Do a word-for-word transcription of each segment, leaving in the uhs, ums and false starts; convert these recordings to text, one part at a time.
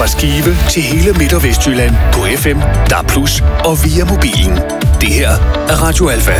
Fra Skive til hele Midt- og Vestjylland på F M, D A B plus, og via mobilen. Det her er Radio Alfa.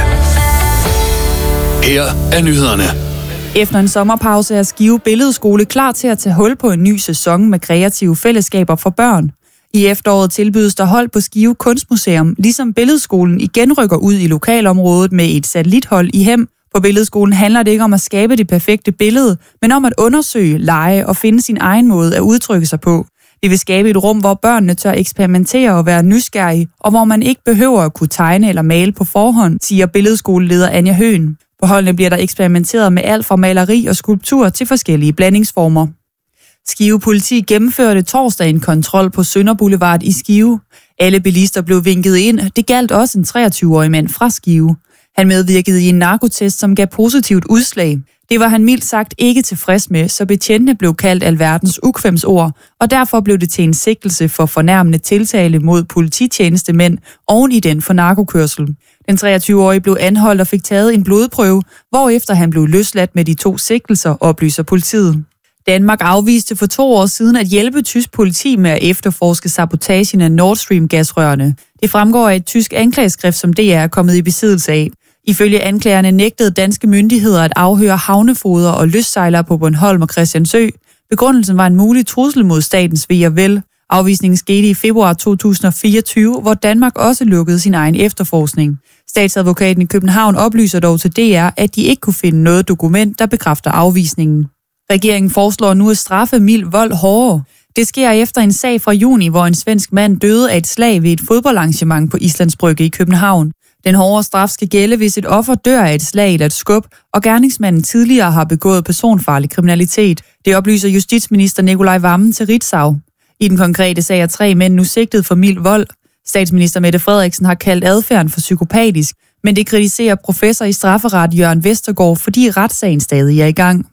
Her er nyhederne. Efter en sommerpause er Skive Billedskole klar til at tage hul på en ny sæson med kreative fællesskaber for børn. I efteråret tilbydes der hold på Skive Kunstmuseum, ligesom Billedskolen igen rykker ud i lokalområdet med et satellithold i Hem. På Billedskolen handler det ikke om at skabe det perfekte billede, men om at undersøge, lege og finde sin egen måde at udtrykke sig på. Det vil skabe et rum, hvor børnene tør eksperimentere og være nysgerrige, og hvor man ikke behøver at kunne tegne eller male på forhånd, siger Billedskoleleder Anja Høen. På holdene bliver der eksperimenteret med alt fra maleri og skulptur til forskellige blandingsformer. Skive Politi gennemførte torsdag en kontrol på Sønder Boulevard i Skive. Alle bilister blev vinket ind. Det galt også en treogtyve-årig mand fra Skive. Han medvirkede i en narkotest, som gav positivt udslag. Det var han mildt sagt ikke tilfreds med, så betjentene blev kaldt alverdens ukvemsord, og derfor blev det til en sigtelse for fornærmende tiltale mod polititjenestemænd oven i den for narkokørsel. Den treogtyve-årige blev anholdt og fik taget en blodprøve, hvorefter han blev løsladt med de to sigtelser, oplyser politiet. Danmark afviste for to år siden at hjælpe tysk politi med at efterforske sabotagen af Nord Stream-gasrørene. Det fremgår af et tysk anklageskrift, som D R er kommet i besiddelse af. Ifølge anklagerne nægtede danske myndigheder at afhøre havnefoder og lystsejlere på Bornholm og Christiansø. Begrundelsen var en mulig trussel mod statens ve og vel. Afvisningen skete i februar to tusind og fireogtyve, hvor Danmark også lukkede sin egen efterforskning. Statsadvokaten i København oplyser dog til D R, at de ikke kunne finde noget dokument, der bekræfter afvisningen. Regeringen foreslår nu at straffe mild vold hårdere. Det sker efter en sag fra juni, hvor en svensk mand døde af et slag ved et fodboldarrangement på Islands Brygge i København. Den hårde straf skal gælde, hvis et offer dør af et slag eller et skub, og gerningsmanden tidligere har begået personfarlig kriminalitet. Det oplyser justitsminister Nicolai Wammen til Ritzau. I den konkrete sag er tre mænd nu sigtet for mild vold. Statsminister Mette Frederiksen har kaldt adfærden for psykopatisk, men det kritiserer professor i strafferet Jørgen Vestergaard, fordi retssagen stadig er i gang.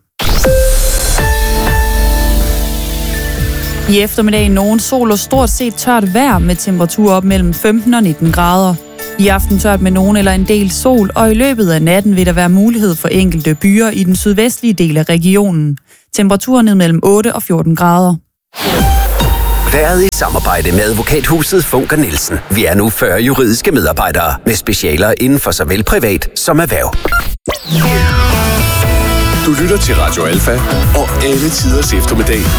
I eftermiddag nogen sol og stort set tørt vejr med temperaturer op mellem femten og nitten grader. I aften tørt med nogen eller en del sol, og i løbet af natten vil der være mulighed for enkelte byer i den sydvestlige del af regionen. Temperaturen ned mellem otte og fjorten grader. Været i samarbejde med advokathuset Funker Nielsen. Vi er nu fyrre juridiske medarbejdere med specialer inden for såvel privat som erhverv. Du lytter til Radio Alfa og alle tiders eftermiddag